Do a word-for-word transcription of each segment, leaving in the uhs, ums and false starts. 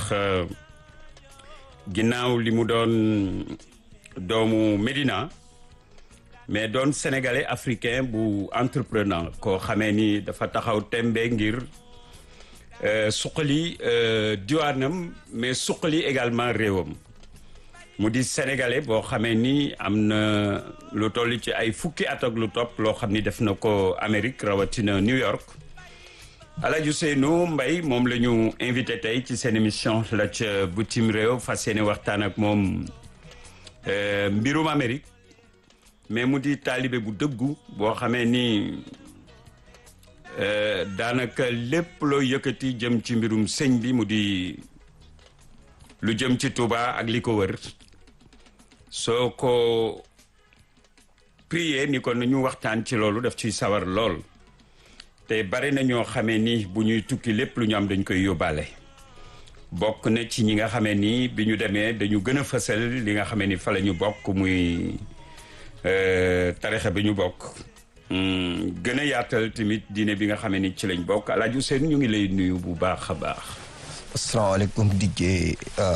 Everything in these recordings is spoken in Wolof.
ndax ginnaaw li mu doon doomu Médina mais doon sénégalais africain bu entrepreneur koo xamee ni dafa taxaw tembe ngir suqali diwaanam mais suqali également réewam mu di sénégalais boo xamee ni am na lu toll ci ay fukki at ak lu topp loo xam ni def na ko Amérique rawatina New York Alaaji Ousseynou Mbaye moom la ñu invité tey ci seen émission la ca bitim réew fas yéene waxtaan ak moom mbirum Amérique mais mu di taalibe bu dëggu boo xamee ni daanaka lépp loo yëkkati jëm ci mbirum sëñ bi mu di lu jëm ci Touba ak li ko wër soo ko prier ni ko nañu waxtaan ci loolu daf ciy sawar lool te bari na ñoo xamee ni bu ñuy tukki lépp lu ñu am dañ koy yóbbaale bokk na ci ñi nga xamee ni bi ñu demee dañu gën a fësal li nga xamee ni fa la ñu bokk muy tarixa bi ñu bokk gën a yaatal tamit diine bi nga xamee ni ci lañ bokk Alaaji Ousseynou ñu ngi lay nuyu bu baax a baax. asalaamaaleykum dijjee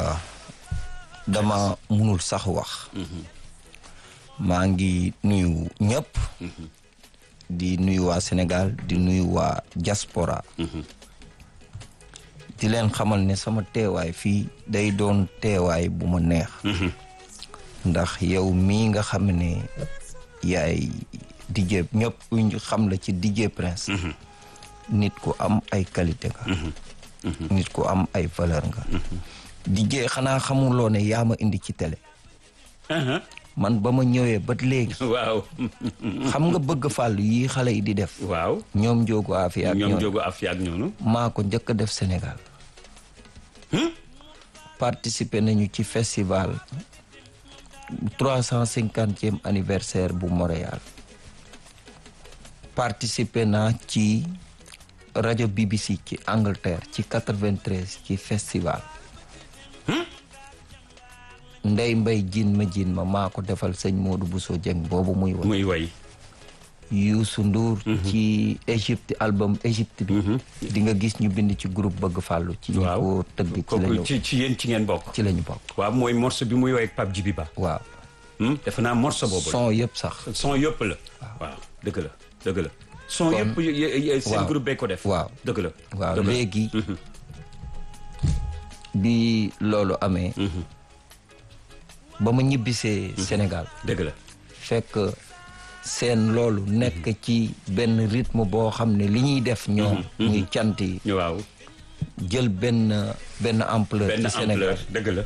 dama munul sax wax. maa ngi nuyu ñëpp. di nuyu waa Sénégal di nuyu waa diaspora. di leen xamal ne sama teewaay fii day doon teewaay bu ma neex. ndax yow mii nga xam ne yaay D J ñëpp ñu xam la ci D J Prince. nit ku am ay qualité nga. nit ku am ay valeur nga. D J xanaa xamuloo ne yaa ma indi ci télé. man ba ma ñëwee ba léegi. waaw. xam nga bëgg fàllu yi xale yi di def. waaw ñoom Njogu Afia ak ñoom Njogu Afia ak ñoonu. maa ko njëkk a def Sénégal. participer nañu ci festival trois cent cinquantième anniversaire bu Montréal. participer naa ci rajo B B C ci Angleterre ci quatre-vingt-treize ci festival. Ndey Mbay jiin ma jiin ma maa ko defal sëñ Modou Bousso Dieng boobu muy way muy way Youssou Ndour ci Égypte album Égypte bi di nga gis ñu bind ci groupe Bëgg Fàllu ci ñu ko tëgg ci lañu ci ci yéen ci ngeen bokk ci lañu bokk waaw mooy morceau bi muy way ak Pape Djibi Ba waaw defe naa morceau boobu son yëpp sax son yëpp la waaw dëgg la dëgg la son yëpp seen groupe bee ko def waaw dëgg la waaw léegi bi loolu amee ba ma ñibbisee Sénégal dëgg la fekk seen loolu nekk ci benn rythme boo xam ne li ñuy def ñoom muy cant yi waaw jël benn benn ampleur ci Sénégal dëgg la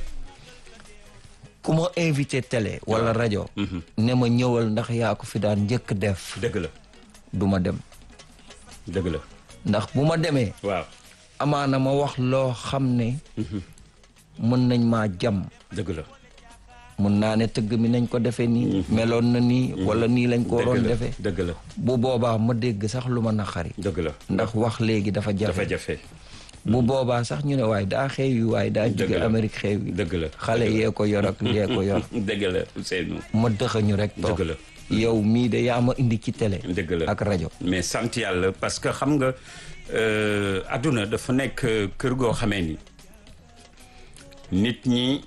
ku ma invité télé wala rajo ne ma ñëwal ndax yaa ko fi daan njëkk def dëgg la du ma dem dëgg la ndax bu ma demee waaw amaana ma wax loo xam ne mën nañ maa jam dëgg la mun naa ne tëgg mi nañ ko defee nii meloon na nii wala nii lañ ko waroon defee dëgg la bu boobaa ma dégg sax lu ma naqari dëgg la ndax wax léegi dafa jafe dafa jafe bu boobaa sax ñu ne waaye daa xew yi waaye daa jóge Amérique xew yi dëgg la xale yee ko yor ak yee ko yor dëgg la Ousseynou ma dëxañu rek toog dëgg la yow mii de yaa ma indi ci télé dëgg la ak rajo mais sant yàlla parce que xam nga adduna dafa nekk kër goo xamee ni nit ñi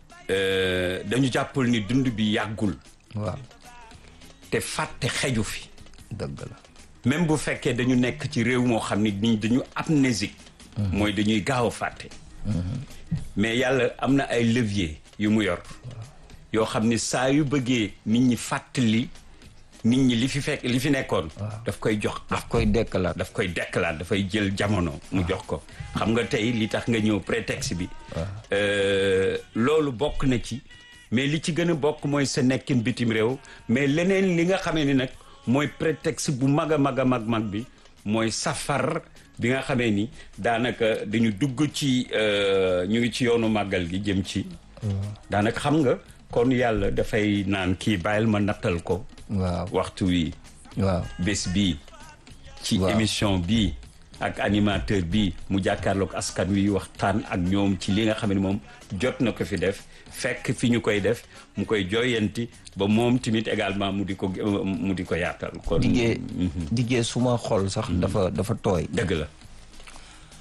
dañu jàppal ni dund bi yàggul waaw te fàtte xeju fi dëgg la même bu fekkee dañu nekk ci réew moo xam ni nit dañu amnésique mooy dañuy gaaw a fàtte mais yàlla am na ay levier yu mu yor yoo xam ni saa yu bëggee nit ñi fàttali nit ñi li fi fekk li fi nekkoon daf koy jox daf koy dekkalaat daf koy dekkalaat dafay jël jamono mu jox ko xam nga tey li tax nga ñëw prétexte bi loolu bokk na ci mais li ci gën a bokk mooy sa nekkin bitim réew mais leneen li nga xamee ni nag mooy prétexte bu mag a mag a mag mag bi mooy safar bi nga xamee ni daanaka dañu dugg ci ñu ngi ci yoonu màggal gi jëm ci daanaka xam nga kon yàlla dafay naan kii bàyyil ma nattal ko waaw waxtu wi waaw bés bii ci émission bii ak animateur bii mu jàkkaarloog askan wi waxtaan ak ñoom ci li nga xam ne moom jot na ko fi def fekk fi ñu koy def mu koy jooyanti ba moom tamit également mu di ko mu di ko yaatal kon diggee diggee suma xol sax dafa dafa tooy dëgg la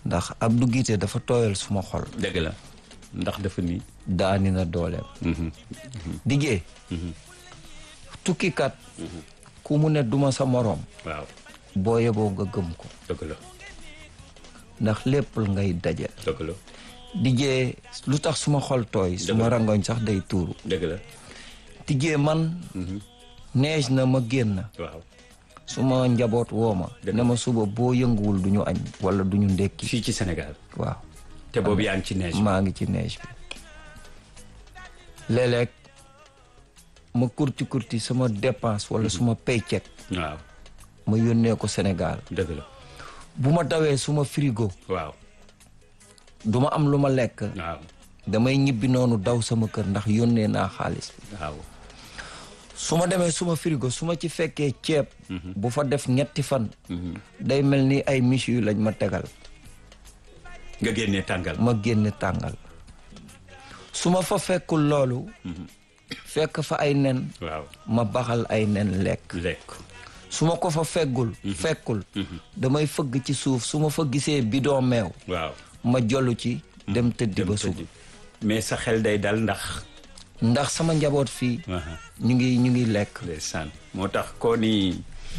ndax Abdou Guité dafa tooyal suma xol. dëgg la ndax dafa nii. daani na dooleem. diggee. tukkikat. ku mu ne duma sa moroom. waaw. boo yeboo nga gëm ko. dëgg la. ndax lépp ngay dajal. dëgg la. diggee lu tax suma xol tooy. suma rangoñ sax day tuuru. dëgg la. diggee man. neej na ma génn. waaw. suma njaboot woo ma. ne ma suba boo yënguwul du ñu añ wala du ñu ndekki. fii ci Sénégal. waaw. te boobu yaa ngi ci neige. maa ngi ci neige bi. léeg-léeg ma kurti kurti sama dépense wala suma paycheck. waaw. ma yónnee ko Sénégal. dëgg la. bu ma dawee suma frigo. waaw. du ma am lu ma lekk. waaw. damay ñibbi noonu daw sama kër ndax yónnee naa xaalis. waaw. su ma demee suma frigo su ma ci fekkee ceeb. bu fa def ñetti fan. day mel ni ay miche yu lañ ma tegal. nga génnee tàngal. ma génne tàngal. su ma fa fekkul loolu. fekk fa ay nen. waaw. ma baxal ay nen lekk. lekk. su ma ko fa feggul. fekkul. damay fëgg ci suuf su ma fa gisee bidon meew. waaw. ma jollu ci. dem tëddi ba suba. mais sa xel day dal ndax. ndax sama njaboot fii. ñu ngi ñu ngi lekk. ndeysaan moo tax koo ni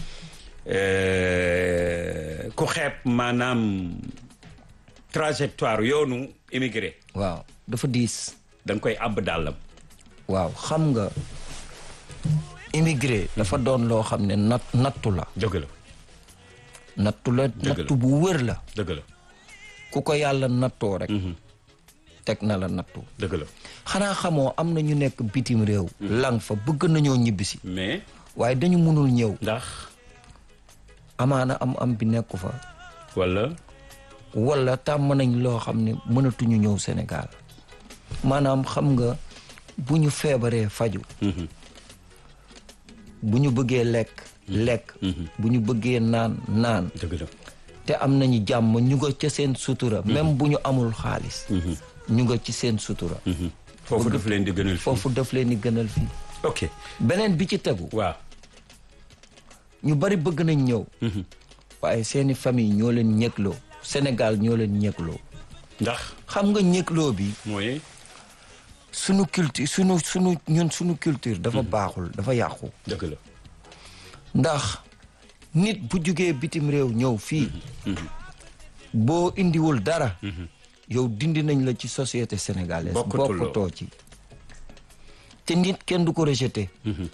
ku xeeb maanaam trajectoire yoonu immigré. waaw dafa diis. da nga koy àbb dàllam. waaw xam nga immigré dafa doon loo xam ne nat nattu la. dëgg la. nattu la nattu bu wër la. dëgg la. ku ko yàlla nattoo rek. teg na la nattu. dëgg la. xanaa xamoo am na ñu nekk bitim réew. lang fa bëgg nañoo ñibbisi. mais. waaye dañu mënul ñëw. ndax. amaana am am bi nekku fa. wala. wala tàmm nañ loo xam ne mënatuñu ñëw Sénégal. maanaam xam nga bu ñu feebaree faju bu ñu bëggee lekk. lekk. bu ñu bëggee naan naan. dëgg la. te am nañu jàmm ñu nga ca seen sutura. même bu ñu amul xaalis. ñu nga ci seen sutura. foofu daf leen di gënal fii. foofu daf leen di gënal fii. ok. beneen bi ci tegu. waaw. ñu bari bëgg nañ ñëw. waaye seeni famille ñoo leen ñëgloo. Sénégal ñoo leen ñëgloo. ndax. xam nga ñëgloo bi. mooy. sunu culture sunu sunu ñun sunu culture. dafa baaxul dafa yàqu. dëgg la. ndax nit bu jugee bitim réew ñëw fii. boo indiwul dara. yow dindi nañ la ci société sénégalaise. bokkutoo ci. te nit kenn du ko rejeté.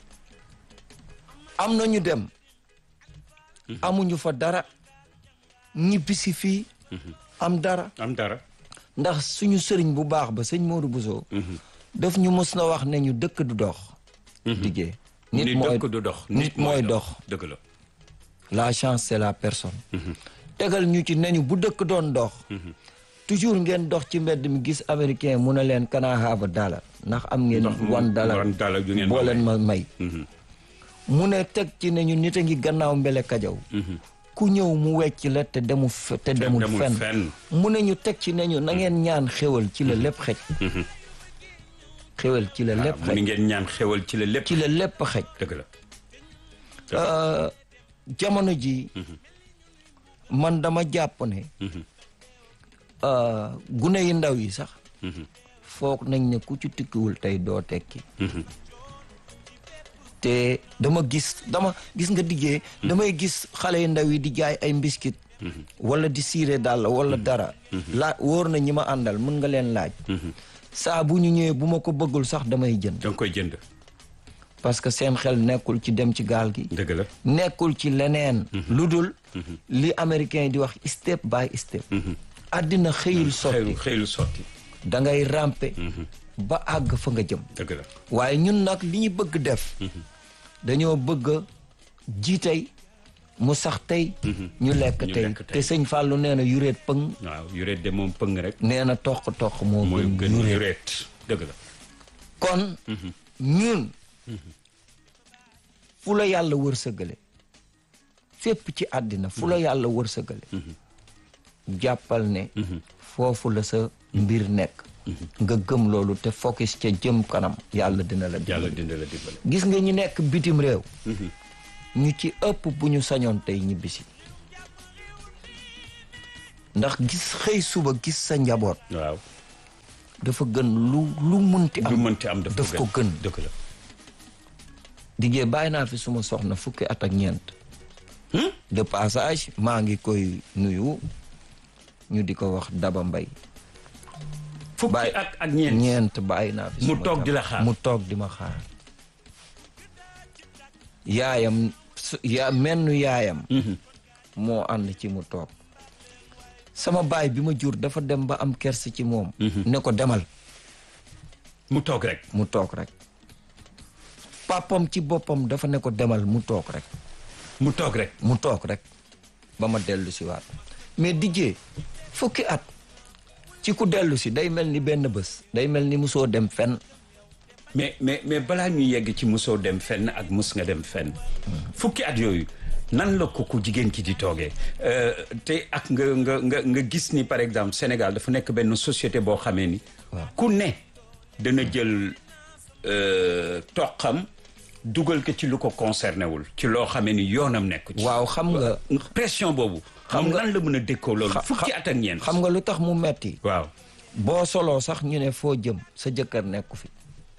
am na ñu dem. amuñu fa dara. ñibbisi fii. am dara. am dara. ndax suñu sëriñ bu baax ba sëñ Modou Bousso. daf ñu mës na wax ne ñu dëkk du dox. liggéey. nit mooy dëkk du dox. nit mooy dox. dëgg la. la chance c'est la personne. tegal ñu ci nañu bu dëkk doon dox. toujours ngeen dox ci mbedd mi gis américain mu ne leen kana have a dollar ndax am ngeen wan dollar boo leen ma may. mu ne teg ci ne ñu nit a ngi gannaaw mbele kajaw. ku ñëw mu wecc la te demu te demul fenn. mu ne ñu teg ci ne ñu na ngeen ñaan xéwal ci la lépp xej. xéwal ci la lépp xej. mu ni ngeen ñaan xéwal ci la lépp. ci la lépp xej. dëgg la. jamono ji man dama jàpp ne. gune yi ndaw yi sax. foog nañ ne ku ci tukkiwul tey doo tekki. te dama gis dama gis nga diggee. damay gis xale yu ndaw yi di jaay ay mbiskit. wala di siire daal wala dara. laa wóor na ñi ma àndal mën nga leen laaj. saa bu ñu ñëwee bu ma ko bëggul sax damay jënd. danga koy jënd. parce que seen xel nekkul ci dem ci gaal gi. dëgg la. nekkul ci leneen. lu dul li américain di wax step by step. àddina xëyul sotti xëyul sotti. da ngay rampe. ba àgg fa nga jëm. dëgg la. waaye ñun nag li ñu bëgg def. dañoo bëgg ji tey mu sax tey. ñu lekk tey te sëñ Fallou nee na yureet pëng. waaw yureet de moom pëng rek. nee na toq toq moo mooy gën gën yureet. yureet dëgg la. kon ñun fu la yàlla wërsëgale fépp ci àddina fu la yàlla wërsëgale jàppal ne foofu la sa mbir nekk nga gëm loolu te focus ca jëm kanam yàlla dina la yàlla dimbali. dina la dimbale. gis nga ñu nekk bitim réew ñu ci ëpp bu ñu sañoon tey ñibbisi ndax gis xëy suba gis sa njaboot waaw dafa gën lu lu mënti am lu mënti am daf ko gën dëgg la diggee bàyyi naa fi suma soxna fukki at ak ñeent de passage maa ngi koy nuyu ñu di ko wax Daba Mbay fukki at ak ñeent ñeent bàyyi naa fi mu toog di la xaar mu toog di ma xaar yaayam ya mennu yaayam moo ànd ci mu toog sama baay bi ma jur dafa dem ba am kerse ci moom ne ko demal mu toog rek mu toog rek papam ci boppam dafa ne ko demal mu toog rek mu toog rek mu toog rek ba ma dellu si waat mais dijjee fukki at ci ku dellu si day mel ni benn bés day mel ni musoo dem fenn mais mais mais balaa ñuy yegg ci musoo dem fenn ak mus nga dem fenn fukki at yooyu nan la ko ku jigéen ki di toogee te ak nga nga nga nga gis ni par exemple Sénégal dafa nekk benn société boo xamee ni ku ne dana jël toqam dugal ko ci lu ko concerné wul ci loo xamee ni yoonam nekk ci waaw xam nga pression boobu xam nga lan la mën a dékkoo loolu fukki at ak ñeent xam nga lu tax mu metti waaw boo soloo sax ñu ne foo jëm sa jëkkër nekku fi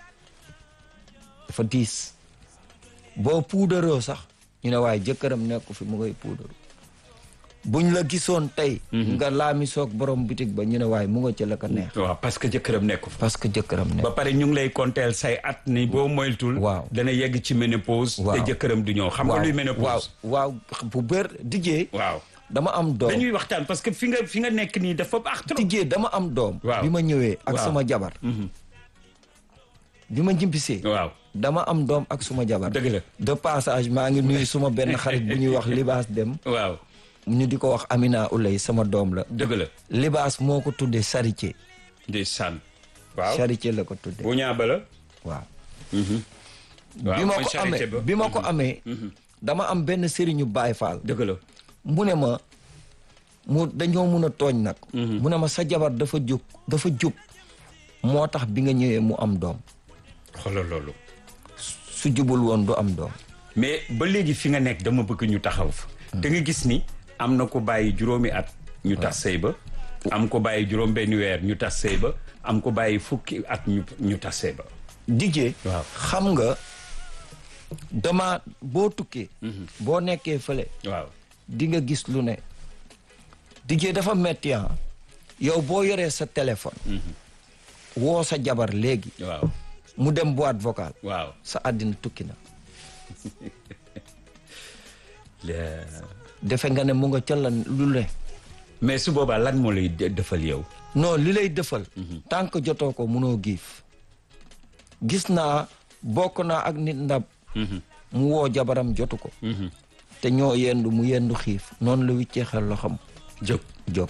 dafa diis boo puudaroo sax ñu ne waaye jëkkëram nekku fi mu ngay puudaru buñ la gisoon tey nga laami soog borom bitig ba ñu ne waaye mu nga ci la ko neex waaw parce que jëkkëram nekku fi parce que jëkkëram nekk ba pare ñu ngi lay konteel say at ni boo moytul waaw dana yegg ci ménopause te jëkkëram du ñëw xam nga luy ménopause waaw waaw bu bër dijjee waaw dama am doom dañuy waxtaan parce que fi nga fi nga nekk nii dafa baax trop dijjee dama am doom bi ma ñëwee ak sama jabar bi ma njimpisee waaw dama am doom ak suma jabar dëgg la de passage maa ngi nuyu suma benn xarit bu ñuy wax libaas dem waaw ñu di ko wax Amina Ulay sama doom la dëgg la libaas moo ko tuddee charité ndeysaan waaw charité la ko tuddee bu ñaaba la waaw bi ma ko amee bi ma ko amee dama am benn sëriñu Baay Faal dëgg la mu ne ma mu dañoo mun a tooñ nag mu ne ma sa jabar dafa jub dafa jub moo tax bi nga ñëwee mu am doom xoolal loolu su jubul woon du am doom mais ba léegi fi nga nekk dama bëgg ñu taxaw fa da nga gis ni am na ko bàyyi juróomi at ñu tas sëy ba am ko bàyyi juróom benn weer ñu tas sëy ba am ko bàyyi fukki at ñu ñu tas sëy ba dijjee waaw xam nga dama boo tukkee boo nekkee fële waaw di nga gis lu ne dijjee dafa metti yow boo yoree sa téléphone woo sa jabar léegi waaw mu dem boîte vocale waaw sa àddina tukki na defe nga ne mu nga ca la lu ne mais su boobaa lan moo lay defal yow non li lay defal tant que jotoo ko munoo giif gis naa bokk naa ak nit ndab mu woo jabaram jotu ko te ñoo yendu mu yendu xiif noonu la wiccee xel loo xam jóg jóg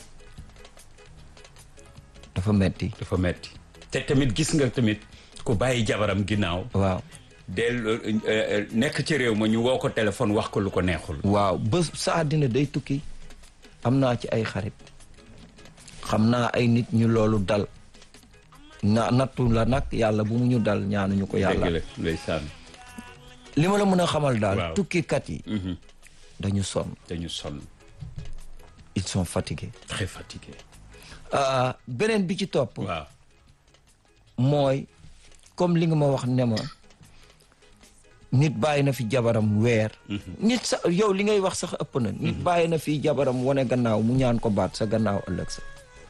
dafa metti dafa metti te tamit gis nga tamit ku bàyyi jabaram ginnaaw waaw del nekk ci réew ma ñu woo ko téléphone wax ko lu ko neexul waaw ba sa àddina day tukki am naa ci ay xarit xam naa ay nit ñu loolu dal na nattu la nag yàlla bu mu ñu dal ñaanuñu ko yàlla ndeysaan li ma la mën a xamal daal tukkikat yi dañu sonn dañu sonn ils sont fatigués très fatigués beneen bi ci topp waaw mooy comme li nga ma wax ne ma nit bàyyi na fi jabaram weer nit sax yow li ngay wax sax ëpp na nit bàyyi na fi jabaram wane gannaaw mu ñaan ko baat sa gannaaw ëllëg sa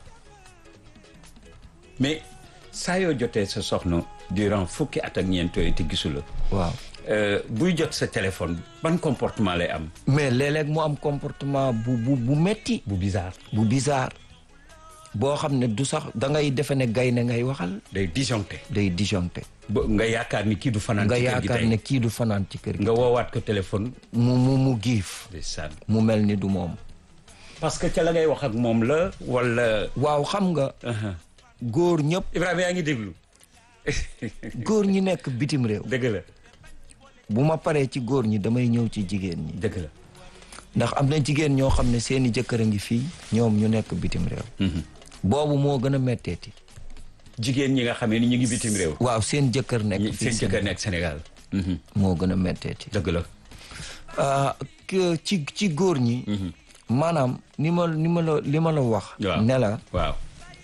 mais saa yoo jotee sa soxna durant fukki at ak ñeent yooyu te gisu la waaw buy jot sa téléphone ban comportement lay am mais léeg-léeg mu am comportement bu bu bu metti bu bizarre bu bizarre boo xam ne du sax da ngay defe ne gaynde ngay waxal day disjoncté day disjoncté nga yaakaar ni kii du fanaan nga ci kër gi yaakaar tey ne kii du fanaan ci kër gi nga woowaat ko téléphone mu mu mu giif ndeysaan mu mel ni du moom parce que ca la ngay wax ak moom la wala waaw xam nga góor ñëpp Ibrahima yaa ngi déglu góor ñi nekk bitim réew dëgg la bu ma paree ci góor ñi damay ñëw ci jigéen ñi dëgg la ndax am na jigéen ñoo xam ne seeni jëkkër a ngi fii ñoom ñu nekk bitim réew boobu moo gën a metteeti jigéen ñi nga xamee ni ñu ngi bitim réew waaw seen jëkkër nekk fii seen jëkkër nekk Sénégal moo gën a metteeti dëgg la ci ci góor ñi maanaam ni ma ni ma la li ma la wax ne la waaw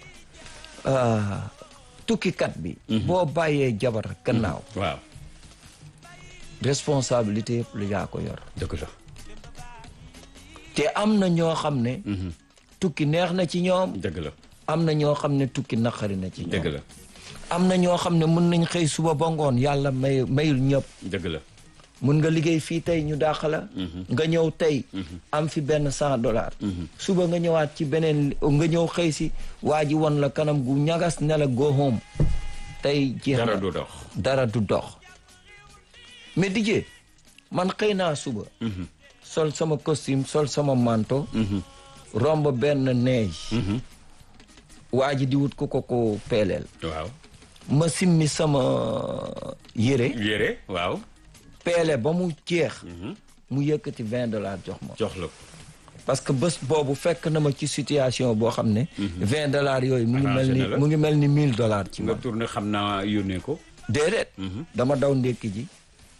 tukkikat bi boo bàyyee jabar gannaaw waaw responsabilité yëpp lu yaa ko yor dëgg la te am na ñoo xam ne tukki neex na ci ñoom dëgg la am na ñoo xam ne tukki naqari na ci ñoom dëgg la am na ñoo xam ne mën nañ xëy suba ba ngoon yàlla may mayul ñëpp dëgg la mën nga liggéey fii tey ñu dàq la nga ñëw tey am fi benn cent dollars suba nga ñëwaat ci beneen nga ñëw xëy si waa ji won la kanam gu ñagas ne la go home tey jeex na dara du dox dara du dox mais dijee man xëy naa suba sol sama costume sol sama manteau romb benn neige waa ji di wut ko ko ko peeleel waaw ma simmi sama yére yére waaw peele ba mu jeex mu yëkkati vingt dollars jox ma jox la ko parce que bés boobu fekk na ma ci situation boo xam ne vingt dollars yooyu mu ngi mel ni mu ngi mel ni mille dollars ci nga man tourné xam naa yónnee ko déedéet dama daw ndékki ji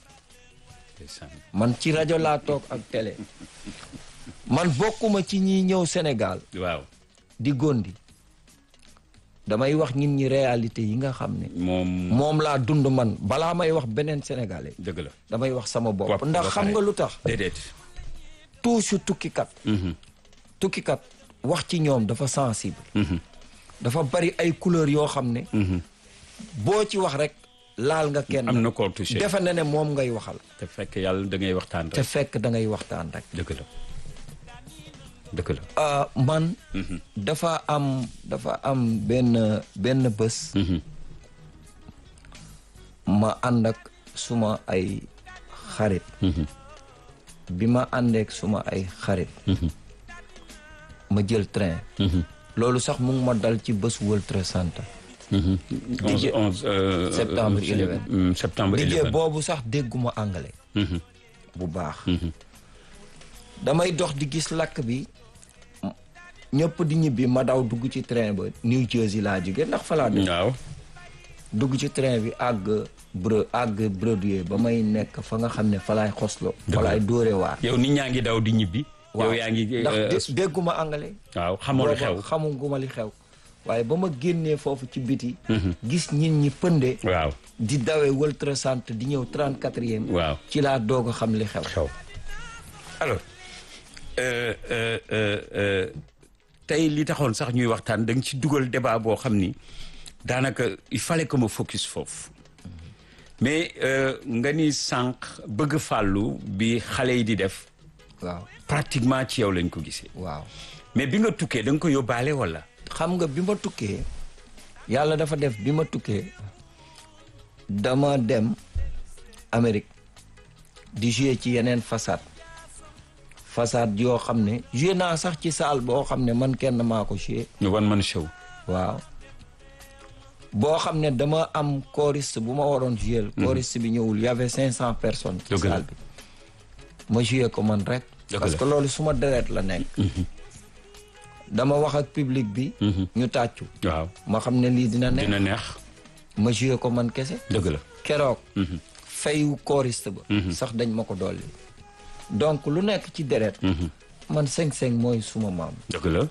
man ci rajo laa toog ak télé man bokkuma ci ñi ñëw Sénégal waaw di gondi damay wax nit ñi réalité yi nga xam ne moom moom laa dund man balaa may wax beneen sénégalais dëgg la damay wax sama bopp Bopp ndax ba xam pare. nga lu tax déedéet toujours tukkikat tukkikat wax ci ñoom dafa sensible dafa bari ay couleur yoo xam ne boo ci wax rek laal nga kenn am na koo touché defe na ne moom ngay waxal te fekk yàlla da ngay waxtaan te rek fekk da ngay waxtaan rek dëgg la dëgg la ah man dafa am dafa am benn benn bés ma ànd ak suma ay xarit bi ma àndeek suma ay xarit ma jël train loolu sax mu ngi ma dal ci bés World Trade Center onze onze septembre eleven septembre dijee eleven boobu sax dégguma anglais bu baax damay dox di gis lakk bi ñëpp di ñibbi ma daw dugg ci train ba New Jersey laa jóge ndax fa laa dugg waaw dugg ci train bi àgg bro àgg Broadway ba may nekk fa nga xam ne fa laay xoslo fa laay dóore waar yow nit ñaa ngi daw di ñibbi yow yaa ngi ndax dégguma anglais waaw xamoo li xew xamuguma li xew waaye ba ma génnee foofu ci biti gis nit ñi pënde waaw di dawee World Trade Center di ñëw trente-quatrième waaw ci laa doog a xam li xew xew alors tey li taxoon sax ñuy waxtaan da nga ci dugal débat boo xam ni daanaka il fallait que ma focus foofu mais nga ni sànq bëgg fàllu bi xale yi di def waaw pratiquement ci yow lañ ko gisee waaw mais bi nga tukkee da nga ko yóbbaale wala xam nga bi ma tukkee yàlla dafa def bi ma tukkee dama dem Amérique di jouer ci yeneen façade façade yoo xam ne jouer naa sax ci salle boo xam ne man kenn maa ko jouer ñu wan man show waaw boo xam ne dama am choriste bu ma waroon jouer choriste bi ñëwul y avait cinq cent personnes ci salle bi ma jouer ko man rek parce que loolu suma deret la nekk dama wax ak public bi ñu tàccu waaw ma xam ne lii dina neex dina neex ma joué ko man kese dëgg la keroog fayu choriste ba sax dañ ma ko dolli donc lu nekk ci deret man cinq-cinq mooy suma maam dëgg la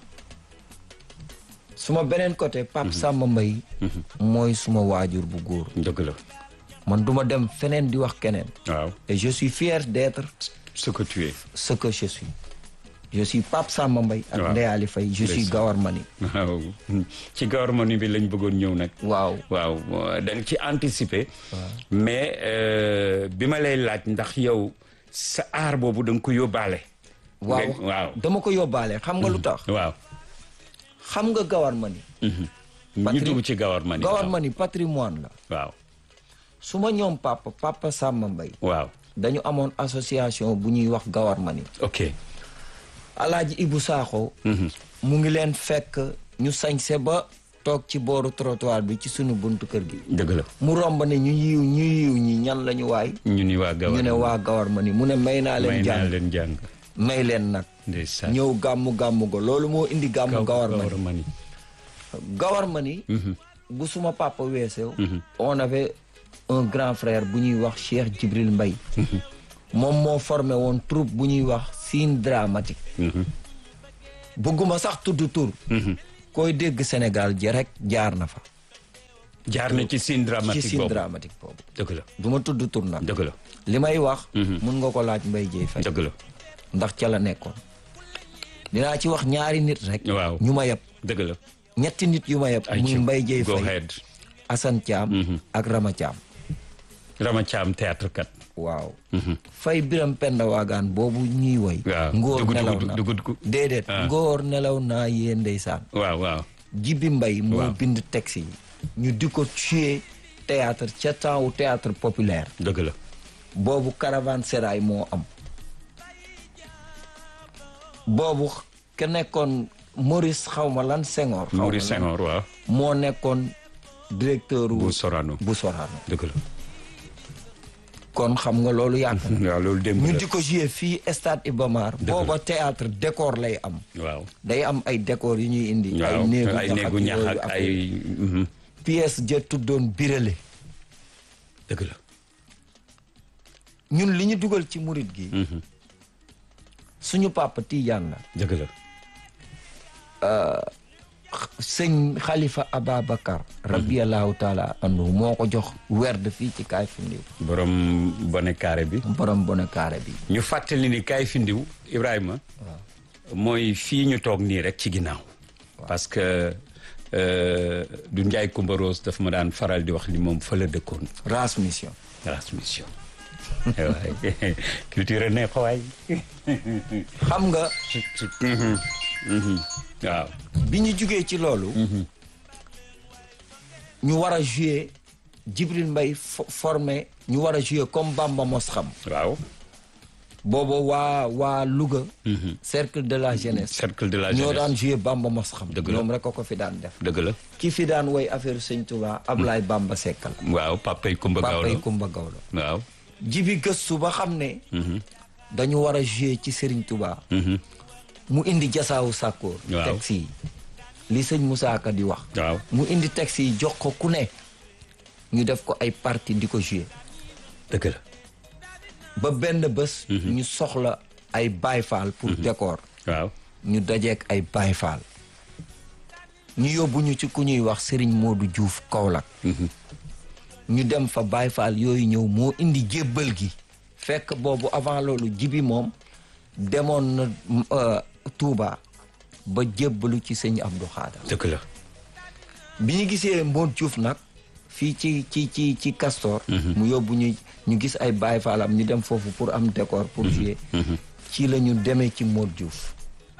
suma beneen côté Pape Samba Mbaye mooy suma waajur bu góor dëgg la man duma dem feneen di wax keneen waaw et je suis fier d'être ce que tu es ce que je suis je suis Pape Samba Mbaye ak waaw. Ndeyali Faye je suis Gawar Mani waaw ci Gawar Mani bi lañ bëggoon ñëw nag waaw waaw da nga ci anticiper mais bi ma lay laaj ndax yow sa aar boobu da nga ko yóbbaale waaw waaw dama ko yóbbaale xam nga lu tax waaw xam nga Gawar Mani ñu dugg ci Gawar Mani Gawar Mani patrimoine la waaw su ma ñoom papa papa Samba Mbaye waaw dañu amoon association bu ñuy wax Gawar Mani ok alaaji Ibu Saaxo mu ngi leen fekk ñu sañse ba toog ci booru trottoir bi ci sunu buntu kër gi dëgg la mu romb ne ñu yiw ñu yiw ñi ñan lañu waay ñu ni waa Gawar ñu ne waa Gawar Mani mu ne may naa leen may naa jàng leen jàng may leen nag ndeysaan ñëw gàmmu gàmmu go loolu moo indi gàmmu Gawar Mani Mani Gawar Mani bu suma papa weesew on avait un grand frère bu ñuy wax Cheikh Djibril Mbaye moom moo formé woon troupe bu ñuy wax Scene Dramatique bëgguma sax tudd tur koy dégg Sénégal ji rek jaar na fa jaar na ci scène dramatique ci scène boobu dramatique boobu dëgg la du ma tudd tur nag dëgg la li may wax mun nga ko laaj Mbaye Dieye Faye dëgg la ndax ca la nekkoon dinaa ci wax ñaari nit rek waaw ñu ma yeb dëgg la ñetti nit yu ma yeb ay muy ci Mbaye Dieye go Faye ahead Assane Thiam ak Rama Thiam Rama Thiam théâtre kat waaw Faye Biram Penda Waagaan boobu ñuy woy waaw ngóor dugud nelaw dugud na dugud ku déedéet ngóor nelaw naa yee ndeysaan waaw waaw Jibi Mbay moo Waaw. bind texte yi ñu di ko tuer théâtre ca temps wu théâtre populaire dëgg la boobu caravane sérail moo am boobu ke nekkoon Maurice xawma lan Senghor xawma Maurice lan, Senghor waaw moo nekkoon directeur bu wu Sorano bu Sorano dëgg la kon xam nga loolu yàgg na waaw loolu démb ñu la di ko jouer fii stade Iba Mar booba théâtre décor lay am waaw day am ay décor yu ñuy indi waaw ay néegu ñax yooyu ak affaire. ay mhm. pièce ja tuddoon birale dëgg la ñun li ñu dugal ci murit gi mhm. suñu papa Tidiane la dëgg la sëñ Khalifa Ababacar rabiyallahu taala anhu moo ko jox werd fii ci kaay findiw borom bone carré bi borom bone carré bi ñu fàttali ni kaay findiw Ibrahima mooy fii ñu toog nii rek ci ginnaaw parce que euh, du Njaay Kumba Rose daf ma daan faral di wax li moom fa la dëkkoon transmission transmission waay culture ne xawaay xam nga waaw bi ñu jugee ci loolu ñu war a jouer Djibril Mbaye fo- formé ñu war a jouer comme Bamba Mos xam waaw boobu waa waa Louga cercle de la jeunesse cercle de la ñoo jeunesse daan jouer Bamba Mos xam Dëgg la. ñoom rek a ko fi daan def dëgg la ki fi daan woy affaire Sëñ Touba Ablaye Bamba Sekkal waaw papay Kumba papay Gawlo Kumba Gawlo waaw jibi gëstu ba xam ne dañu war a jouer ci Serigne Touba mhm. mu indi jasaawu sàkkoor Waaw. texte yi li sëñ Moussa Ka di wax waaw mu indi texte yi jox ko ku ne ñu def ko ay partie di ko jouer dëgg la ba benn bés ñu soxla ay Baay Faal pour décor waaw ñu dajeek ay Baay Faal ñu yóbbu ñu ci ku ñuy wax Serigne Modou Diouf Kaolack ñu dem fa Baay Faal yooyu ñëw moo indi jébbal gi fekk boobu avant loolu jibi moom demoon na euh, Touba ba jébbalu ci sëñ Abdou Khadar dëgg la bi ñu gisee Modou Diouf nag fii ci ci ci ci Castor mu yóbbu ñu ñu gis ay Baay Faalam ñu dem foofu pour am décor pour jouer ci la ñu demee ci Modou Diouf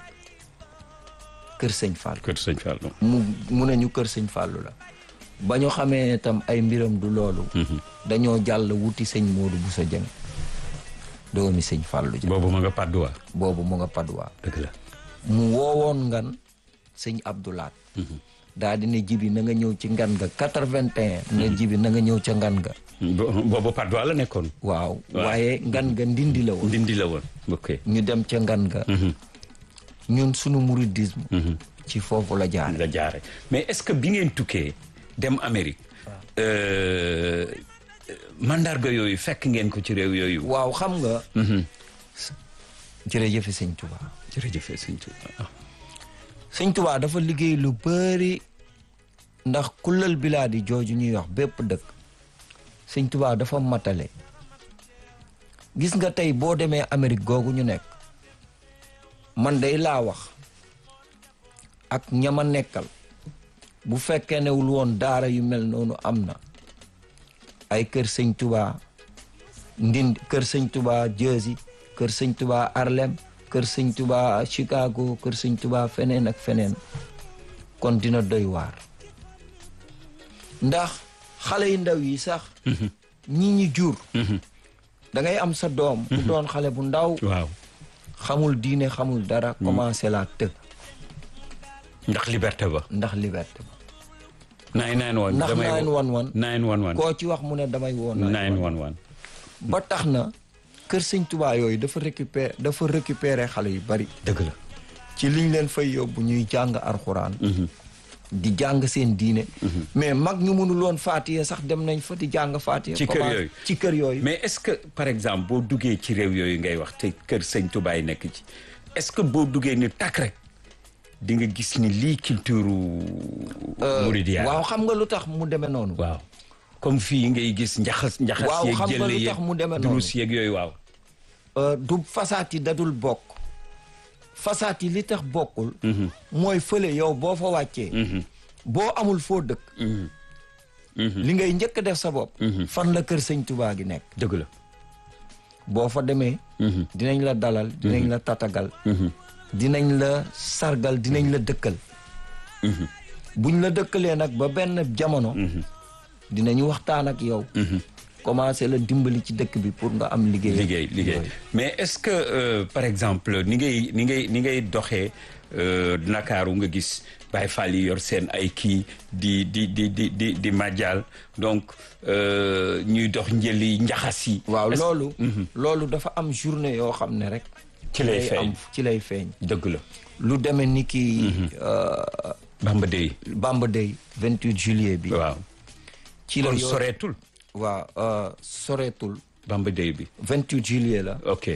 kër sëñ Fall kër sëñ Fallou mu mu ne ñu kër sëñ Fallu la ba ñu xamee ne tam ay mbiram du loolu dañoo jàll wuti sëñ Modou Bousso Dieng doomi sëñ Fallu ja boobu ma nga Padoa boobu mu nga Padoa dëgg la mu woowoon ngan sëñ Abdoulaat daa di ne jibi na nga ñëw ci ngan ga quatre-vingt-un ne jibi na nga ñëw ca ngan ga Bo- boobu Padoa la nekkoon waaw waaye ngan ga ndindi la woon ndindi la woon ok ñu dem ca ngan ga ñun sunu mouridisme ci foofu la jaar la jaare mais est-ce que bi ngeen tukkee dem Amérique euh, mandarga yooyu fekk ngeen ko ci réew yooyu waaw xam nga jërëjëfe sëñ Touba jërëjëf sëñ Tuuba sëñ Touba dafa liggéey lu bari ndax kullal bilaadi jooju ñuy wax bépp dëkk sëñ Touba dafa matale gis nga tey boo demee Amérique googu ñu nekk man day laa wax ak ñama nekkal bu fekkee newul woon daara yu mel noonu am na ay kër sëñ Touba Ndindi kër sëñ Touba Jersey kër sëñ Touba Harlem kër sëñ Touba Chicago kër sëñ Touba feneen ak feneen kon dina doy waar ndax xale yu ndaw yi sax ñi ñi jur da ngay am sa doom bu doon xale bu ndaw waaw xamul diine xamul dara commencé la të ndax liberté ba ndax liberté ba nine nine one ndax nine one one nine one one koo ci wax mu ne damay woo nine one one ba tax na kër sëñ Touba yooyu dafa récupérer dafa récupérer xale yu bari dëgg la ci liñ leen fay yóbbu ñuy jàng alxuraan di jàng seen diine mais mag ñu mënul woon faatiye sax dem nañ fa di jàng faatiye ci kër yooyu ci kër yooyu mais est-ce que par exemple boo duggee ci réew yooyu ngay wax te kër sëñ Touba yi nekk ci est-ce que boo duggee ni takk rek di nga gis ni lii culture Mouridia. waaw xam nga lu tax mu demee noonu. waaw comme fii ngay gis njaxas njaxas. waaw yeeg xam nga jëlle lu yeeg tax mu demee noonu. durus yeeg yooyu waaw. du fasaat yi dadul bokk. fasaat yi li tax bokkul. mooy fële yow boo fa wàccee. boo amul foo dëkk. li ngay njëkk def sa bopp. fan la kër sëñ Touba gi nekk. dëgg la. boo fa demee. dinañ la dalal dinañ la tatagal. dinañ la sargal dinañ la dëkkal. buñ la dëkkalee nag ba benn jamono. dinañu waxtaan ak yow. commencé la dimbali ci dëkk bi pour nga am liggéey. liggéey liggéey mais est-ce que euh, par exemple ni ngay ni ngay ni ngay doxee Ndakaaru nga gis Baye Fall yi yor seen ay kii di di di di di di màjjal donc ñuy dox njëli njaxas yi. waaw loolu. loolu dafa am journée yoo xam ne rek. ci lay feeñ ci lay feeñ. dëgg la. lu demee ni ki. Bamba Day. Bamba Day vingt-huit juillet bi. waaw. ci la kon yor soreetul. waaw soreetul. Bamba Day bi. vingt-huit juillet la. ok.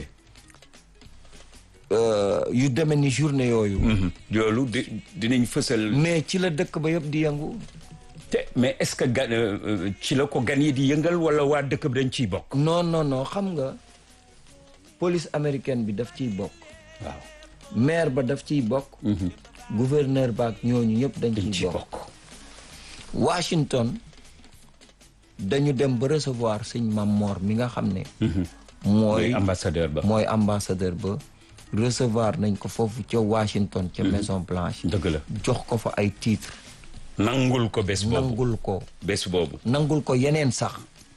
yu demee ni journée yooyu. loolu di dinañ fësal. mais ci la dëkk ba yëpp di yëngu. te mais est-ce que gan ci la ko gan yi di yëngal wala waa dëkk bi dañ ciy bokk. non non non xam nga police américaine bi daf ciy bokk. waaw. maire ba daf ciy bokk. gouverneur ba ak ñooñu ñëpp dañ ciy bokk. Washington dañu dem ba recevoir sëñ Mamor mi nga xam ne. mooy ambassadeur ba. mooy ambassadeur ba. recevoir nañ ko foofu ca Washington ca Maison Blanche. dëgg la jox ko fa ay titres. nangul ko bés boobu nangul ko. bés boobu. nangul ko yeneen sax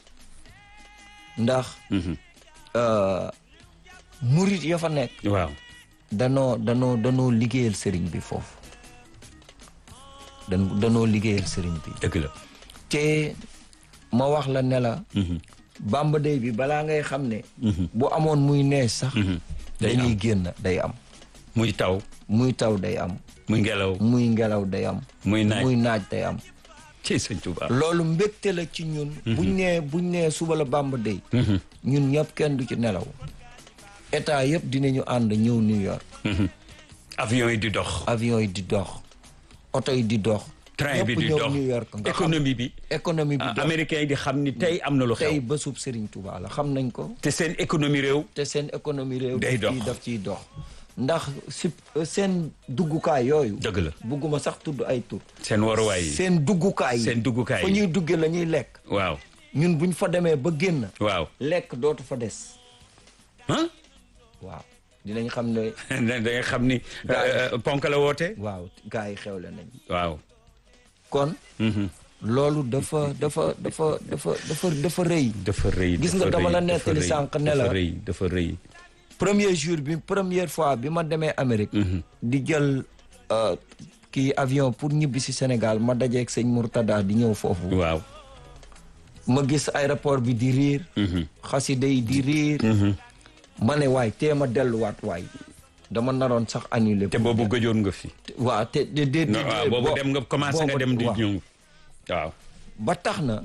ndax. murit ya fa nekk. waaw. danoo danoo danoo liggéeyal sëriñ bi foofu. dan danoo liggéeyal sëriñ bi. dëgg la. te ma wax la ne la. Bamba Day bi balaa ngay xam ne. bu amoon muy nees sax. dañuy génn day am. muy taw. muy taw day am. muy ngelaw. muy ngelaw day am. muy naaj muy naaj day am. ci sëñ Touba. loolu mbégte la ci ñun. buñ nee buñ nee suba la Bamba Day. ñun ñëpp kenn du ci nelaw. état yëpp dinañu ànd ñëw New York. avion yi di dox. avion yi di dox. oto yi di dox. train bi di ñëpp ñëw dox New York nga xam économie bi. économie bi dox américains yi di xam ni tey am na lu tey xew. bésub Serigne Touba la xam nañ ko. te seen économie réew. te seen économie réew. day dox daf ciy dox. ndax si seen duggukaay yooyu. dëgg la. bugguma sax tudd ay tur. seen waruwaay yi. seen duggukaay yi seen duggukaay fa yi. ñuy dugge la ñuy lekk. waaw. ñun buñ fa demee ba génn. waaw. lekk dootu fa des. ah. waaw dinañ xam ne. da nga xam ni. ponk la woote. waaw gars yi xewle nañ. waaw. kon. loolu dafa dafa dafa dafa dafa dafa rëy. dafa rëy gis nga dama la nettali sànq ne la dafa rëy dafa rëy. premier jour bi première fois bi ma demee Amérique. di jël kii avion pour ñibbi si Sénégal ma dajeeg sëñ Mourtada di ñëw foofu. waaw. ma gis aéroport bi di riir. xasida yi di riir. ma ne waay tee ma delluwaat waay. dama naroon sax annulé. te boobu gëjoon nga fi. waaw te de de de. waaw boobu dem nga commencé nga dem di ñëw. waaw. ba tax na.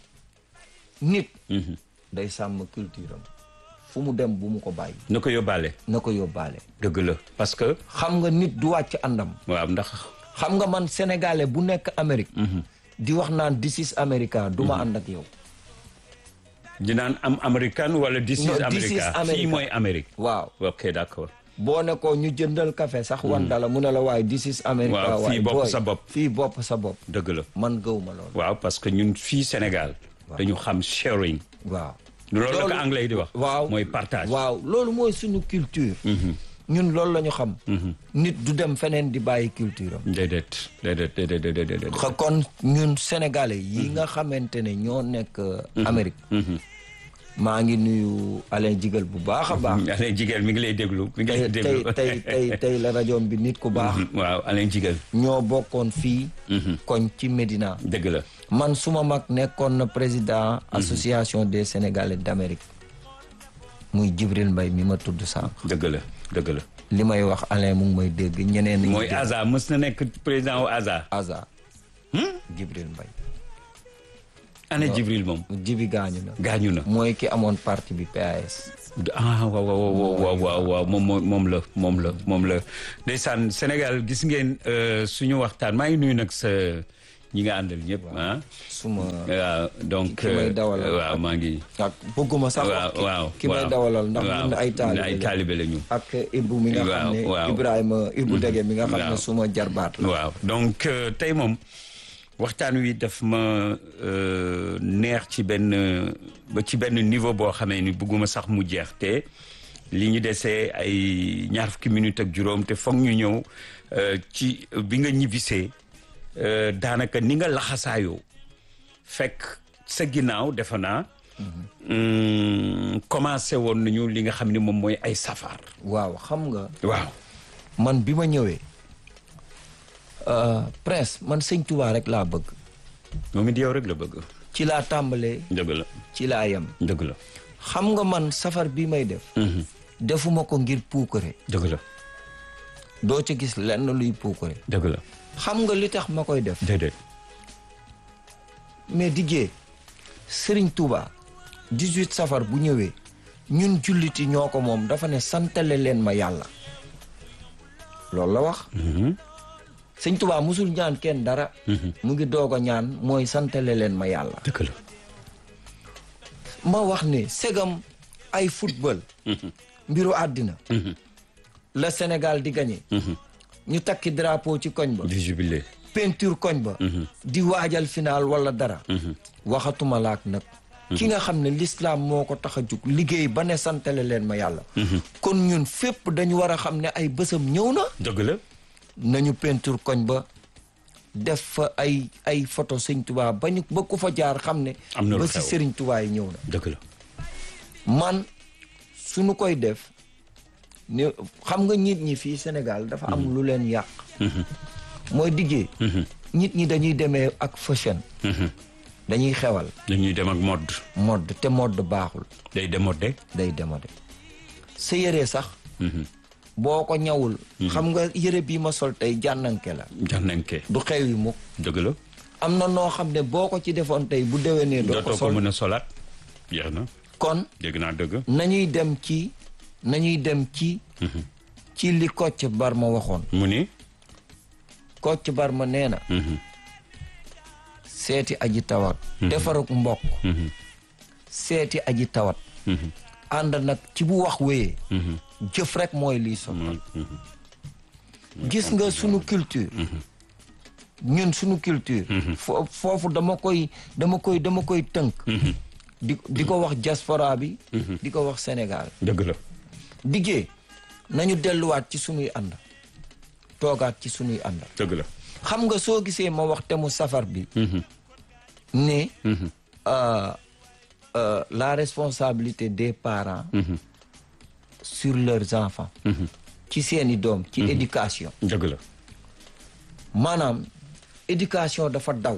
nit. day sàmm culture am. fu mu dem bu mu ko bàyyi. na ko yóbbaale. na ko yóbbaale. dëgg la parce que. xam nga nit du wàcc àndam. waaw ndax. xam nga man sénégalais bu nekk Amérique. di wax naan this is America du ma ànd ak yow. di naan am américain wala this is America fii mooy Amérique. waaw ok d'accord. boo ne ko ñu jëndal café sax wan dala mu ne la waaye this is America. waaw fii bopp sa bopp. fii bopp sa bopp. dëgg la. man gëw ma loolu. waaw parce que ñun fii Sénégal. dañu xam sharing. waaw. loolu la ko anglais di wax. waaw mooy partage. waaw loolu mooy suñu culture. ñun loolu la ñu xam. nit du dem feneen di bàyyi culture am. déedéet déedéet déedéet déedéet. kon ñun sénégalais yi nga xamante ne ñoo nekk Amérique. maa ngi nuyu Alain Jigal bu baax a baax. Alain Jigal mi ngi lay déglu mi ngi lay déglu tey tey tey la rajo bi nit ku baax. waaw Alain Jigal. ñoo bokkoon fii. koñ ci Médina. dëgg la. man suma mag nekkoon na président association des Sénégalais d'Amérique. muy Jibril Mbaye mi ma tudd sànq. dëgg la dëgg la. li may wax Alain mu ngi may dégg ñeneen. mooy Aza mës na nekk président wu Aza. Aza. Jibril Mbaye. ana Jibril moom. Jibi gaañu na. gaañu na. mooy ki amoon parti bi P A S. ah waaw waaw waaw waaw waaw moom moom la moom la moom la ndeysaan Sénégal gis ngeen suñu waxtaan maa ngi nuyu nag sa ñi nga àndal ñëpp ah. suma waaw donc ki may dawalal waaw maa ngi. ak bëgguma sax. waaw waaw ki may dawalal ndax ñun ay taalibe ay taalibe la ñu. ak Ibou mi nga xam ne Ibrahima Ibou Dege mi nga xam ne suma jarbaat la. waaw donc tey moom waxtaan wi daf ma neex ci benn ba ci benn niveau boo xamee ni bëgguma sax mu jeex te li ñu desee ay ñaar fukki minutes ak juróom te foog ñu ñëw ci bi nga ñibbisee daanaka ni nga laxasaayoo fekk sa ginnaaw defe naa commencé woon nañu li nga xam ne moom mooy ay safar. waaw xam nga. waaw man bi ma ñëwee Prince man sëñ Touba rek laa bëgg. moom it yow rek la bëgg. ci laa tàmbalee. dëgg la ci laa yem. dëgg la. xam nga man safar bi may def. defuma ko ngir puukare. dëgg la. doo ca gis lenn luy puukare. dëgg la. xam nga li tax ma koy def. déedéet. mais diggee Serigne Touba dix-huit safar bu ñëwee ñun julliti ñoo ko moom dafa ne santale leen ma yàlla loolu la wax. Sëñ Touba musul ñaan kenn dara. mu ngi doog a ñaan mooy santale leen ma yàlla. dëgg la. ma wax ne segam ay football. mbiru àddina. la Sénégal di gagné. ñu takki drapeau ci koñ ba. di jubilé. peinture koñ ba. di waajal final wala dara. waxatuma laak nag. ki nga xam ne l'islam moo ko tax a jug liggéey ba ne santale leen ma yàlla. kon ñun fépp dañu war a xam ne ay bësam ñëw na. dëgg la. nañu peinture koñ ba def fa ay ay photo sëñ Touba ba ñu ba ku fa jaar xam ne. am na lu ba xew si Serigne Touba yi ñëw na. dëgg la. man suñu koy def. ne xam nga nit ñi fii Sénégal dafa am lu leen yàq. mooy diggee. nit ñi dañuy demee ak fashion. dañuy xewal. dañuy dem ak mode. mode te mode baaxul. day démodé. day démodé sa yére sax. boo ko ñawul. xam nga yére bii ma sol tey jànnanke la. jànnanke. du xew yi mukk. dëgg la. am na noo xam ne boo ko ci defoon tey bu déwénee. doo ko dootoo ko sol mën a solaat. jeex na. kon dégg naa dëgg. nañuy dem ci. nañuy dem ci. ci li Kocc Barma waxoon. mu ni. Kocc Barma nee na. seeti aji tawat. defaruk mbokk. seeti aji tawat. ànd nag ci bu wax wéyee. jëf rek mooy lii sottal. gis nga sunu culture. ñun sunu culture. fo foofu dama koy dama koy dama koy tënk. di di ko wax diaspora bi. di ko wax Sénégal. dëgg la. diggee nañu delluwaat ci sunuy ànd. toogaat ci sunuy ànd. dëgg la. xam nga soo gisee ma wax te mu safar bi. ne. la responsabilité des parents. sur leurs enfants. ci seeni doom ci éducation. dëgg la. maanaam éducation dafa daw.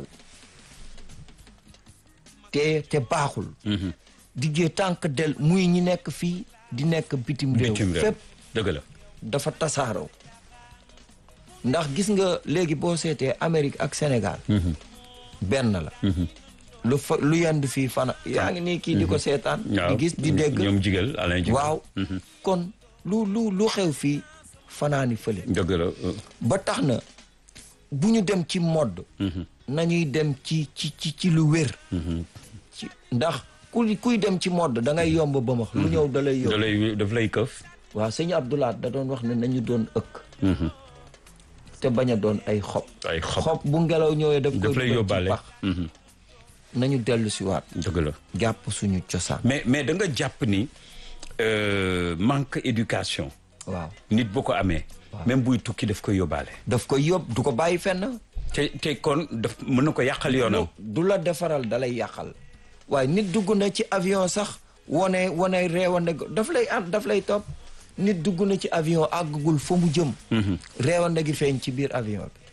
te te baaxul. diggee tànk del muy ñi nekk fii di nekk bitim réew. bitim réew fépp dëgg la. dafa tasaaroo. ndax gis nga léegi boo seetee Amérique ak Sénégal. benn la. lu fa lu yand fii fana yaa ngi nii kii di ko seetaan. di gis di dégg ñoom jigéen Alain Jigéen. waaw kon lu lu lu xew fii fanaani fële. dëgg la. ba tax na bu ñu dem ci mode. nañuy dem ci ci ci ci lu wér. ci ndax ku kuy dem ci mode da ngay yomb ba ma. lu ñëw da lay yomb da lay daf lay këf. waaw sëñ Abdoulaye da doon wax ne nañu doon ëkk. te bañ a doon ay xob. ay xob xob bu ngelaw ñëwee daf daf lay koy yóbbaale. pax nañu dellu si waat. dëgg la. jàpp suñu cosaan. mais mais da nga jàpp ni manque éducation. waaw nit bu ko amee. même buy tukki daf koy yóbbaale. daf koy yóbbu du ko bàyyi fenn. te te kon daf mën na ko yàqal yoonam. du la defaral da lay yàqal. waaye nit dugg na ci avion sax wane wane reewande daf lay am daf lay topp. nit dugg na ci avion àggagul fa mu jëm. reewande gi feeñ ci biir avion bi.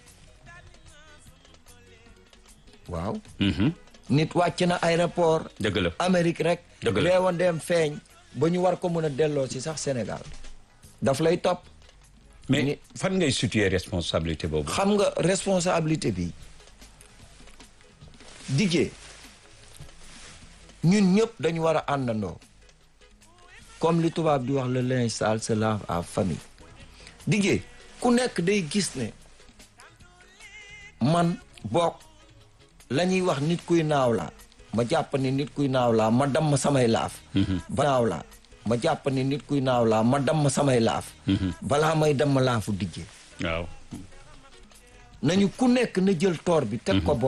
waaw. nit wàcc na aéroport. dëgg la. Amérique rek. dëgg la reewandeem feeñ ba ñu war ko mën a delloo ci sax Sénégal. daf lay topp. mais fan ngay situer responsabilité boobu. xam nga responsabilité bi diggee ñun ñëpp dañu war a àndandoo comme li tubaab di wax le linge sale se lave en famille. Dijee ku nekk day gis ne man bokk la ñuy wax nit kuy naaw laa ma jàpp ne nit kuy naaw laa ma damm samay laaf. ba naaw laa ma jàpp ne nit kuy naaw laa ma damm samay laaf. balaa may damm laafu Dijee. waaw. nañu ku nekk na jël toor bi teg ko